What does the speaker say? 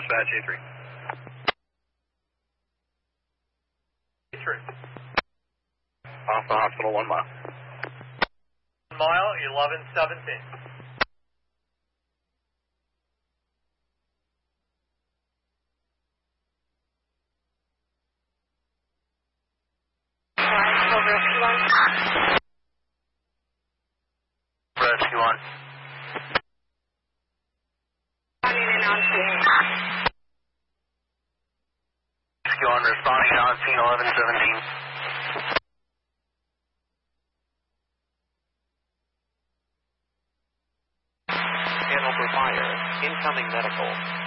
dispatch A3. A3. Off the hospital 1 mile. 1 mile, 1117. Rescue 1. Rescue 1 responding on scene 1117. Channel for fire. Incoming medical.